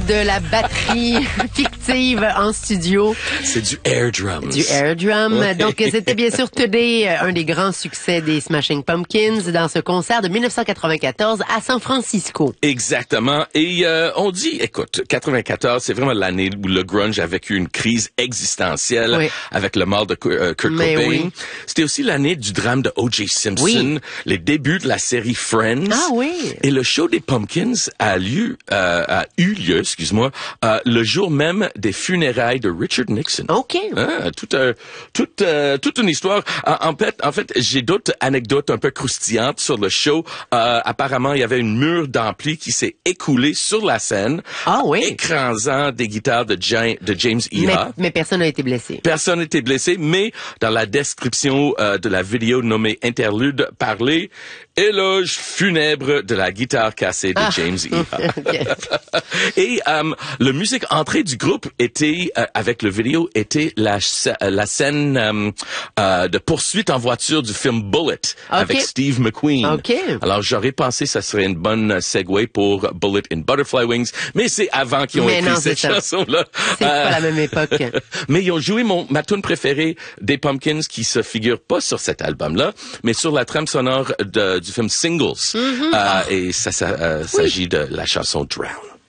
de la batterie fictive en studio. C'est du air drums. Du air drum. Ouais. Donc, c'était bien sûr Today, un des grands succès des Smashing Pumpkins dans ce concert de 1994 à San Francisco. Exactement. Et on dit, écoute, 94, c'est vraiment l'année où le grunge a vécu une crise existentielle Oui. avec le mort de Kurt Mais Cobain. oui. C'était aussi l'année du drame de O.J. Simpson, Oui. les débuts de la série Friends. Ah oui. Et le show des Pumpkins a eu lieu, excuse-moi, le jour même des funérailles de Richard Nixon. OK. Hein, toute une histoire. En fait, j'ai d'autres anecdotes un peu croustillantes sur le show. Apparemment, il y avait une mur d'ampli qui s'est écoulée sur la scène, Ah oui. écrasant des guitares de James Iha. Mais personne n'a été blessé. Personne n'était blessé, mais dans la description de la vidéo nommée Interlude parlé, éloge funèbre de la guitare cassée de James Iha. Et le musique entrée du groupe était, avec le vidéo, était la scène de poursuite en voiture du film Bullet avec Steve McQueen. OK. Alors j'aurais pensé que ça serait une bonne segue pour Bullet in Butterfly Wings, mais c'est avant qu'ils ont Mais écrit non, cette c'est ça. chanson-là. C'est pas la même époque. Mais ils ont joué ma tune préférée des Pumpkins qui se figure pas sur cet album-là, mais sur la trame sonore du film Singles. Et ça s'agit de la chanson Drown.